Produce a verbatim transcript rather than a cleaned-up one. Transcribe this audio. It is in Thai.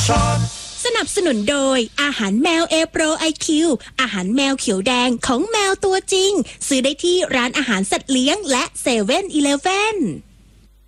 สนับสนุนโดยอาหารแมวเอโปรไอคิวอาหารแมวเขียวแดงของแมวตัวจริงซื้อได้ที่ร้านอาหารสัตว์เลี้ยงและเซเว่นอีเลฟเว่น